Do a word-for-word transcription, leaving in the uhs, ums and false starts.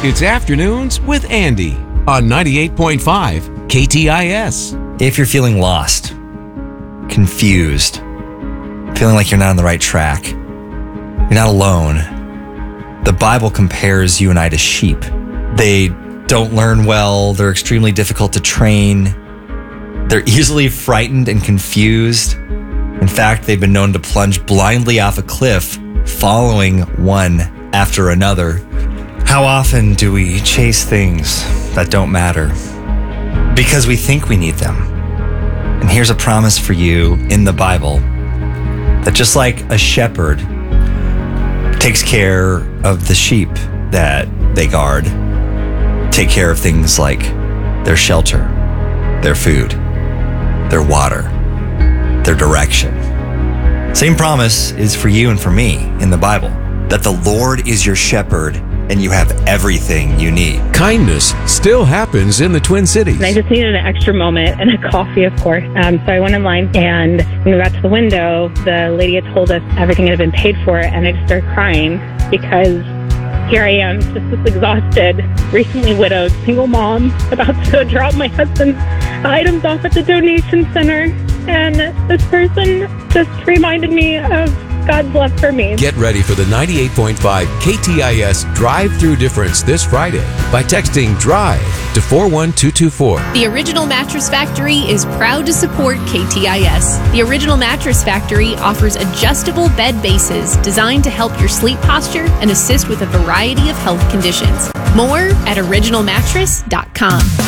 It's Afternoons with Andy on ninety-eight point five K T I S. If you're feeling lost, confused, feeling like you're not on the right track, you're not alone. The Bible compares you and I to sheep. They don't learn well. They're extremely difficult to train. They're easily frightened and confused. In fact, they've been known to plunge blindly off a cliff, following one after another. How often do we chase things that don't matter because we think we need them? And here's a promise for you in the Bible that just like a shepherd takes care of the sheep that they guard, take care of things like their shelter, their food, their water, their direction. Same promise is for you and for me in the Bible, that the Lord is your shepherd and you have everything you need. Kindness still happens in the Twin Cities. I just needed an extra moment and a coffee, of course. Um, so I went in line, and when we got to the window, the lady had told us everything had been paid for, and I just started crying because here I am, just this exhausted, recently widowed, single mom, about to drop my husband's items off at the donation center. And this person just reminded me of God's love for me. Get ready for the ninety-eight point five K T I S Drive-Through Difference this Friday by texting DRIVE to four one two two four. The Original Mattress Factory is proud to support K T I S. The Original Mattress Factory offers adjustable bed bases designed to help your sleep posture and assist with a variety of health conditions. More at original mattress dot com.